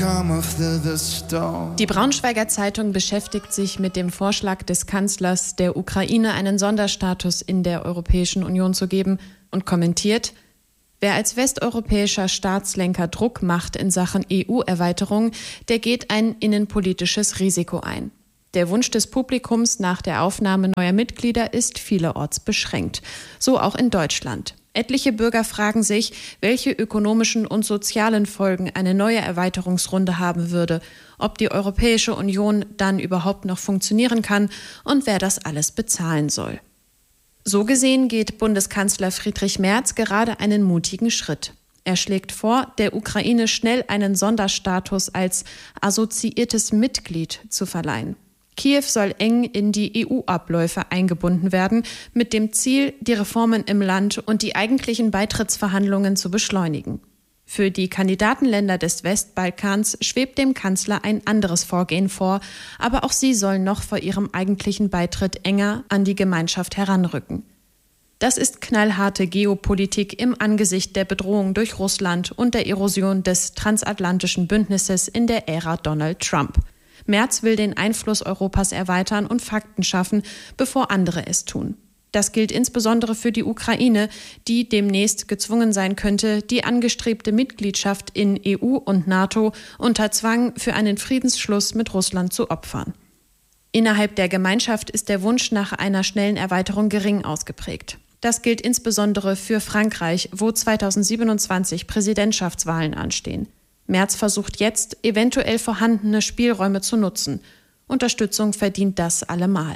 Die Braunschweiger Zeitung beschäftigt sich mit dem Vorschlag des Kanzlers, der Ukraine einen Sonderstatus in der Europäischen Union zu geben und kommentiert: Wer als westeuropäischer Staatslenker Druck macht in Sachen EU-Erweiterung, der geht ein innenpolitisches Risiko ein. Der Wunsch des Publikums nach der Aufnahme neuer Mitglieder ist vielerorts beschränkt. So auch in Deutschland. Etliche Bürger fragen sich, welche ökonomischen und sozialen Folgen eine neue Erweiterungsrunde haben würde, ob die Europäische Union dann überhaupt noch funktionieren kann und wer das alles bezahlen soll. So gesehen geht Bundeskanzler Friedrich Merz gerade einen mutigen Schritt. Er schlägt vor, der Ukraine schnell einen Sonderstatus als assoziiertes Mitglied zu verleihen. Kiew soll eng in die EU-Abläufe eingebunden werden, mit dem Ziel, die Reformen im Land und die eigentlichen Beitrittsverhandlungen zu beschleunigen. Für die Kandidatenländer des Westbalkans schwebt dem Kanzler ein anderes Vorgehen vor, aber auch sie sollen noch vor ihrem eigentlichen Beitritt enger an die Gemeinschaft heranrücken. Das ist knallharte Geopolitik im Angesicht der Bedrohung durch Russland und der Erosion des transatlantischen Bündnisses in der Ära Donald Trump. Merz will den Einfluss Europas erweitern und Fakten schaffen, bevor andere es tun. Das gilt insbesondere für die Ukraine, die demnächst gezwungen sein könnte, die angestrebte Mitgliedschaft in EU und NATO unter Zwang für einen Friedensschluss mit Russland zu opfern. Innerhalb der Gemeinschaft ist der Wunsch nach einer schnellen Erweiterung gering ausgeprägt. Das gilt insbesondere für Frankreich, wo 2027 Präsidentschaftswahlen anstehen. Merz versucht jetzt, eventuell vorhandene Spielräume zu nutzen. Unterstützung verdient das allemal.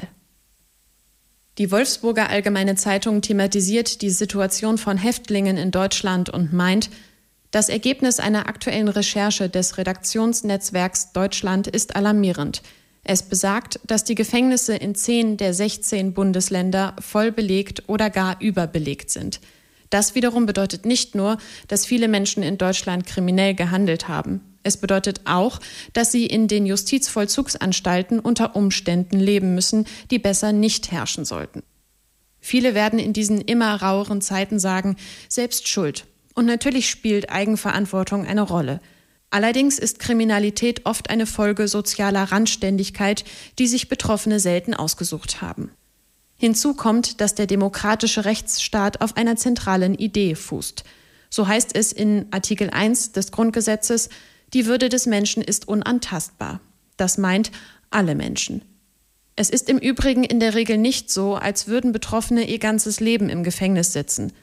Die Wolfsburger Allgemeine Zeitung thematisiert die Situation von Häftlingen in Deutschland und meint, das Ergebnis einer aktuellen Recherche des Redaktionsnetzwerks Deutschland ist alarmierend. Es besagt, dass die Gefängnisse in 10 der 16 Bundesländer voll belegt oder gar überbelegt sind. Das wiederum bedeutet nicht nur, dass viele Menschen in Deutschland kriminell gehandelt haben. Es bedeutet auch, dass sie in den Justizvollzugsanstalten unter Umständen leben müssen, die besser nicht herrschen sollten. Viele werden in diesen immer raueren Zeiten sagen, selbst schuld. Und natürlich spielt Eigenverantwortung eine Rolle. Allerdings ist Kriminalität oft eine Folge sozialer Randständigkeit, die sich Betroffene selten ausgesucht haben. Hinzu kommt, dass der demokratische Rechtsstaat auf einer zentralen Idee fußt. So heißt es in Artikel 1 des Grundgesetzes, die Würde des Menschen ist unantastbar. Das meint alle Menschen. Es ist im Übrigen in der Regel nicht so, als würden Betroffene ihr ganzes Leben im Gefängnis sitzen.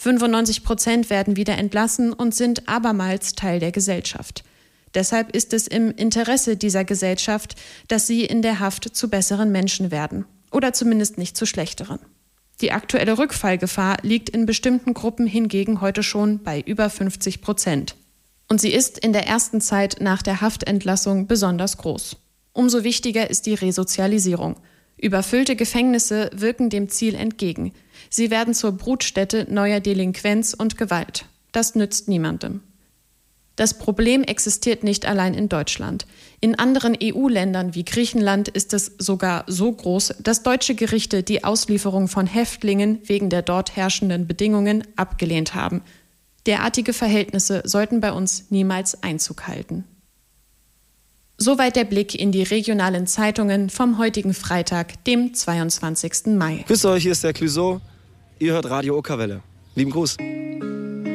95% werden wieder entlassen und sind abermals Teil der Gesellschaft. Deshalb ist es im Interesse dieser Gesellschaft, dass sie in der Haft zu besseren Menschen werden. Oder zumindest nicht zu schlechteren. Die aktuelle Rückfallgefahr liegt in bestimmten Gruppen hingegen heute schon bei über 50%. Und sie ist in der ersten Zeit nach der Haftentlassung besonders groß. Umso wichtiger ist die Resozialisierung. Überfüllte Gefängnisse wirken dem Ziel entgegen. Sie werden zur Brutstätte neuer Delinquenz und Gewalt. Das nützt niemandem. Das Problem existiert nicht allein in Deutschland. In anderen EU-Ländern wie Griechenland ist es sogar so groß, dass deutsche Gerichte die Auslieferung von Häftlingen wegen der dort herrschenden Bedingungen abgelehnt haben. Derartige Verhältnisse sollten bei uns niemals Einzug halten. Soweit der Blick in die regionalen Zeitungen vom heutigen Freitag, dem 22. Mai. Grüß euch, hier ist der Clouseau. Ihr hört Radio Okerwelle. Lieben Gruß.